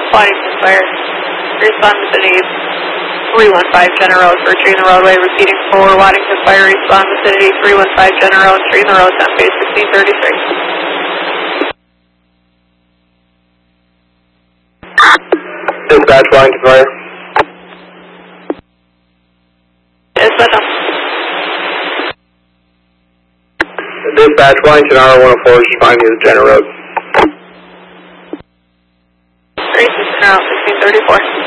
Waddington Fire. Respond vicinity 315 Jenner Road for tree in the roadway. Repeating for Waddington Fire. Respond vicinity 315 Jenner Road, tree in the road, 10 base 1633. Dispatch Waddington Fire. Yes, but no. Dispatch Wellington R104 is finding you at Jenner Road. 36 Jenner Road, 1634.